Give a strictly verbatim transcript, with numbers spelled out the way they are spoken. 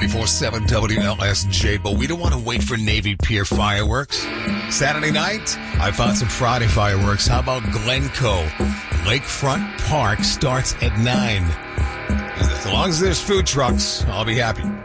ninety-four point seven W L S J, but we don't want to wait for Navy Pier fireworks. Saturday night, I found some Friday fireworks. How about Glencoe? Lakefront Park starts at nine. As long as there's food trucks, I'll be happy.